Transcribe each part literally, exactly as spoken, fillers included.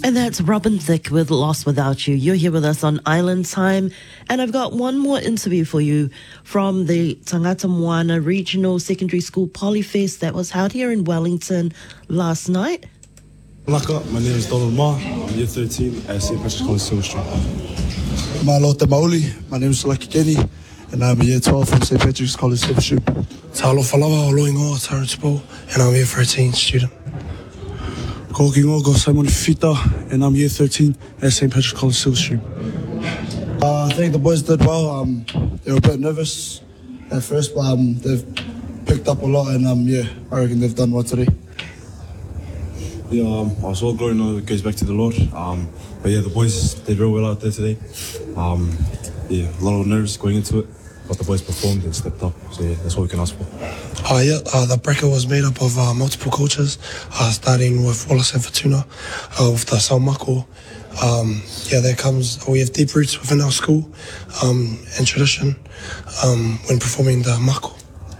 And that's Robin Thicke with Lost Without You. You're here with us on Island Time. And I've got one more interview for you from the Tangata Moana Regional Secondary School Polyfest that was held here in Wellington last night. Laka, my name is Donald Ma. I'm year thirteen at Saint Patrick's College, Silver Street. Malo Te Maoli, my name is Salaki Kenny, and I'm year twelve from Saint Patrick's College, Silver Street. Talo Falawa, Oloingoa, Terrence Paul, and I'm year thirteen student. Ko Kingogo, Simon Fita, and I'm year thirteen at Saint Patrick's College, Silver Street. Uh, I think the boys did well. Um, they were a bit nervous at first, but um, they've picked up a lot, and um, yeah, I reckon they've done well today. Yeah, um, I was all glory and all goes back to the Lord. Um, but yeah, the boys did real well out there today. Um, yeah, a lot of nerves going into it, but the boys performed and stepped up. So yeah, that's what we can ask for. Uh, yeah, uh, the bracket was made up of uh, multiple cultures, uh, starting with Wallace and Fortuna, uh, with the Saumako. Um, yeah, there comes, we have deep roots within our school um, and tradition um, when performing the mako.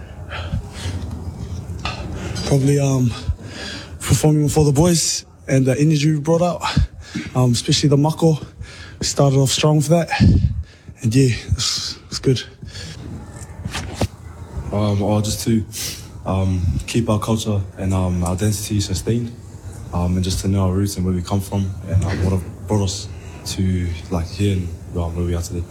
Probably um, performing for the boys and the energy we brought out, um, especially the mako. We started off strong for that, and yeah, it's, it's good. Um, or just to um, keep our culture and um, identity sustained, um, and just to know our roots and where we come from, and um, what have brought us to like here and well, where we are today.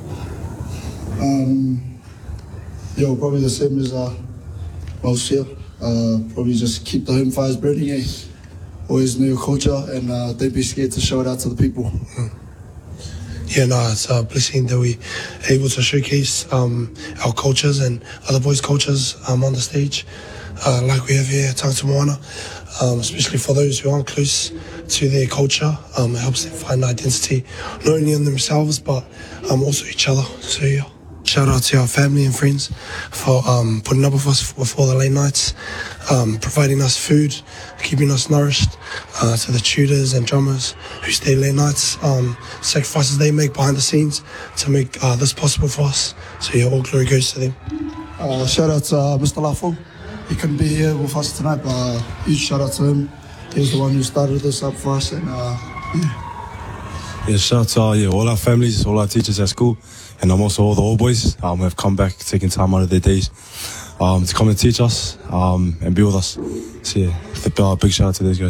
Um, yo, probably the same as uh, most here. Uh, probably just keep the home fires burning. Eh? Always know your culture, and uh, don't be scared to show it out to the people. Mm. Yeah, no, it's a blessing that we're able to showcase um, our cultures and other boys' cultures um, on the stage, uh, like we have here at Tangata Moana, um, especially for those who aren't close to their culture. Um, it helps them find identity, not only in themselves, but um, also each other. So, yeah. Shout out to our family and friends for um, putting up with us with all the late nights, um, providing us food, keeping us nourished, uh, to the tutors and drummers who stay late nights, um, sacrifices they make behind the scenes to make uh, this possible for us. So yeah, all glory goes to them. Uh, shout out to uh, Mister Lafo. He couldn't be here with us tonight, but uh, huge shout out to him. He was the one who started this up for us, and uh, yeah. Yeah, shout out to uh, yeah, all our families, all our teachers at school, and um, also all the old boys um, who have come back, taking time out of their days um, to come and teach us um, and be with us. So yeah, a big shout out to those guys.